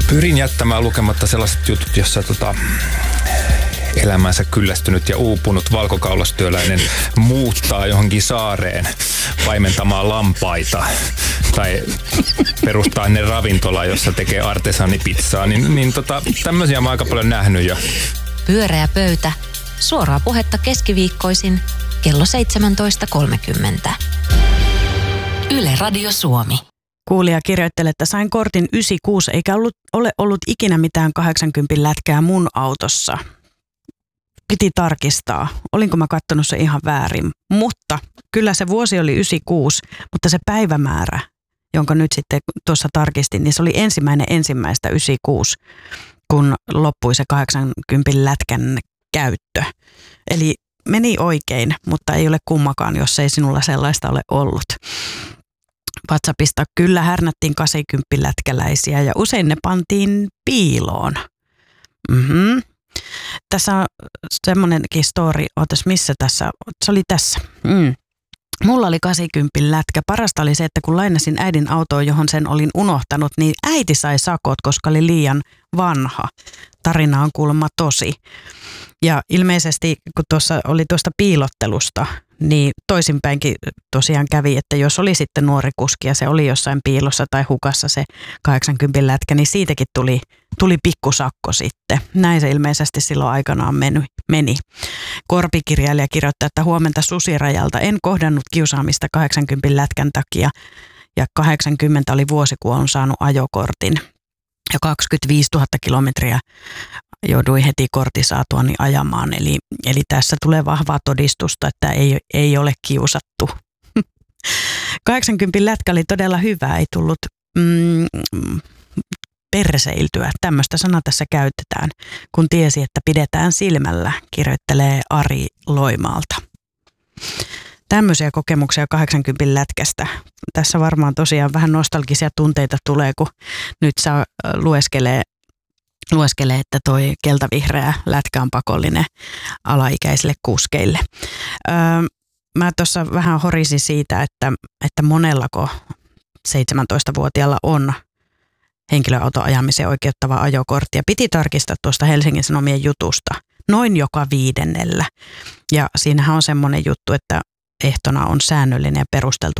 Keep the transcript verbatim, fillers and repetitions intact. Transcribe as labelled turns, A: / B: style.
A: Pyrin jättämään lukematta sellaiset jutut, jossa tota, elämänsä kyllästynyt ja uupunut valkokaulastyöläinen muuttaa johonkin saareen paimentamaan lampaita tai perustaa ne ravintola, jossa tekee artesaanipizzaa. Niin, niin tota, tämmöisiä mä oon aika paljon nähnyt jo.
B: Pyöreä pöytä. Suoraa puhetta keskiviikkoisin kello seitsemäntoista kolmekymmentä. Yle Radio Suomi.
C: Kuulija kirjoittelee, että sain kortin yhdeksänkymmentäkuusi eikä ollut, ole ollut ikinä mitään kahdeksankymmentä lätkää mun autossa. Piti tarkistaa, olinko mä katsonut se ihan väärin, mutta kyllä se vuosi oli yhdeksänkymmentäkuusi, mutta se päivämäärä, jonka nyt sitten tuossa tarkistin, niin se oli ensimmäinen ensimmäistä yhdeksänkymmentäkuusi, kun loppui se kahdeksankymmentä lätkän käyttö. Eli meni oikein, mutta ei ole kummakaan, jos ei sinulla sellaista ole ollut. WhatsAppista kyllä härnättiin kahdeksankymmentä lätkäläisiä ja usein ne pantiin piiloon. Mhm. Tässä on semmoinenkin story, ootas missä tässä, se oli tässä. Mm. Mulla oli kahdeksankymmentä lätkä. Parasta oli se, että kun lainasin äidin autoa, johon sen olin unohtanut, niin äiti sai sakot, koska oli liian vanha. Tarina on kuulemma tosi. Ja ilmeisesti, kun tuossa oli tuosta piilottelusta, niin toisinpäinkin tosiaan kävi, että jos oli sitten nuori kuski ja se oli jossain piilossa tai hukassa se kahdeksankymmentä lätkä, niin siitäkin tuli, tuli pikkusakko sitten. Näin se ilmeisesti silloin aikanaan meni. meni. Korpikirjailija kirjoittaa, että huomenta Susirajalta en kohdannut kiusaamista kahdeksankymmentä lätkän takia ja kahdeksankymmentä oli vuosi, kun on saanut ajokortin. Ja kaksikymmentäviisituhatta kilometriä jouduin heti kortti saatuani ajamaan. Eli, eli tässä tulee vahvaa todistusta, että ei, ei ole kiusattu. kahdeksankymmentä lätkä oli todella hyvä, ei tullut mm, perseiltyä. Tämmöistä sanaa tässä käytetään, kun tiesi, että pidetään silmällä, kirjoittelee Ari Loimaalta. Tämmöisiä kokemuksia kahdeksankymmentä lätkästä. Tässä varmaan tosiaan vähän nostalgisia tunteita tulee, kun nyt saa lueskelee, lueskelee että toi keltavihreä lätkä on pakollinen alaikäisille kuskeille. Öö, mä tuossa vähän horisin siitä, että, että monellako seitsemäntoistavuotiaalla on henkilöauton ajamiseen oikeuttava ajokortti. Ja piti tarkistaa tuosta Helsingin Sanomien jutusta noin joka viidennellä. Ja siinähän on semmoinen juttu, että ehtona on säännöllinen ja perusteltu